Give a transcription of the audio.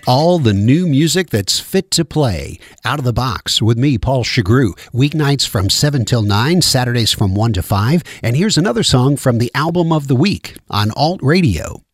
All the new music that's fit to play. Out of the Box with me, Paul Chagru. Weeknights from 7 till 9, Saturdays from 1 to 5. And here's another song from the album of the week on Alt Radio.